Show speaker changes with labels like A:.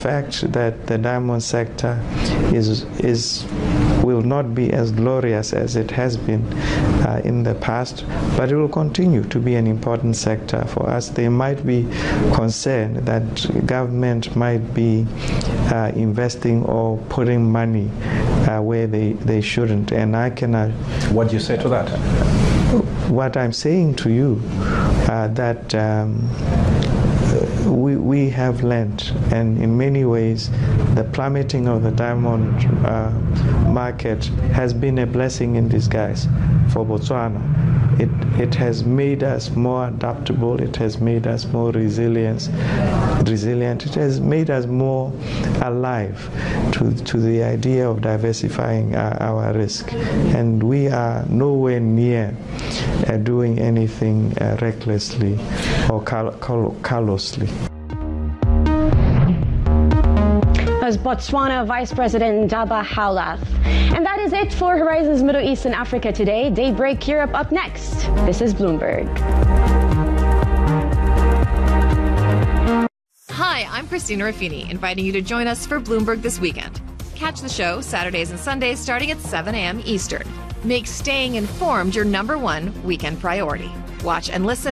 A: fact that the diamond sector will not be as glorious as it has been in the past, but it will continue to be an important sector for us. They might be concerned that government might be investing or putting money where they shouldn't, and I cannot.
B: What do you say to that?
A: What I'm saying to you that we have learned, and in many ways the plummeting of the diamond market has been a blessing in disguise for Botswana. It has made us more adaptable, it has made us more resilient, it has made us more alive to the idea of diversifying our risk, and we are nowhere near doing anything recklessly or callously.
C: As Botswana Vice President Ndaba Haulath. And that is it for Horizons Middle East and Africa today. Daybreak Europe up next. This is Bloomberg.
D: Hi, I'm Christina Raffini, inviting you to join us for Bloomberg This Weekend. Catch the show Saturdays and Sundays starting at 7 a.m. Eastern. Make staying informed your #1 weekend priority. Watch and listen